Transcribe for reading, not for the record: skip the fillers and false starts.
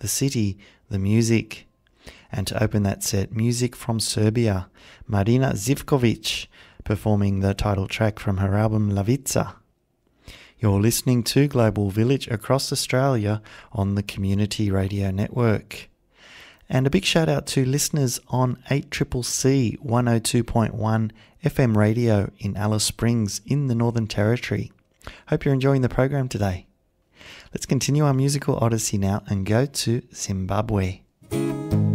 the city, the music. And to open that set, music from Serbia, Marina Zivkovic, performing the title track from her album Lavica. You're listening to Global Village across Australia on the Community Radio Network. And a big shout out to listeners on 8CCC 102.1 FM radio in Alice Springs in the Northern Territory. Hope you're enjoying the program today. Let's continue our musical odyssey now and go to Zimbabwe.